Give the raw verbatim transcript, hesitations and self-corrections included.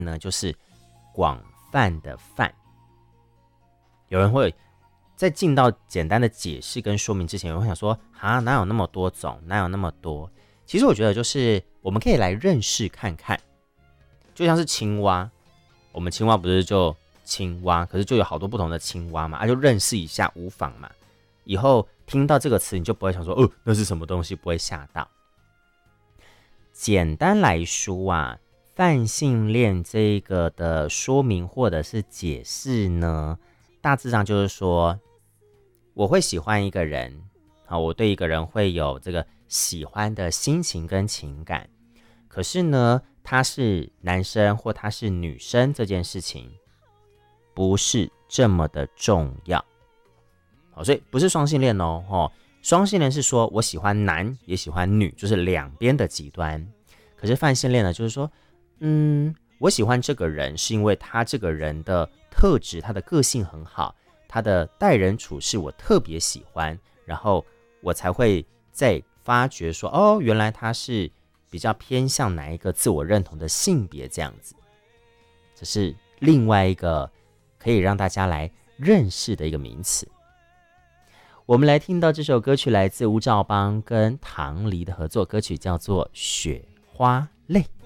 呢，就是广泛的泛。有人会在进到简单的解释跟说明之前，有人会想说啊，哪有那么多种，哪有那么多？其实我觉得就是我们可以来认识看看，就像是青蛙，我们青蛙不是就青蛙，可是就有好多不同的青蛙嘛，啊，就认识一下无妨嘛。以后听到这个词，你就不会想说，哦，那是什么东西，不会吓到。简单来说啊，泛性恋这个的说明或者是解释呢，大致上就是说，我会喜欢一个人，好，我对一个人会有这个喜欢的心情跟情感，可是呢，他是男生或他是女生这件事情，不是这么的重要。好，所以不是双性恋哦，哦，双性恋是说我喜欢男也喜欢女，就是两边的极端。可是泛性恋呢，就是说，嗯，我喜欢这个人是因为他这个人的特质，他的个性很好，他的待人处事我特别喜欢，然后我才会再发觉说，哦，原来他是比较偏向哪一个自我认同的性别这样子。这是另外一个可以让大家来认识的一个名词。我们来听到这首歌曲来自吴兆邦跟唐黎的合作歌曲，叫做《雪花泪》。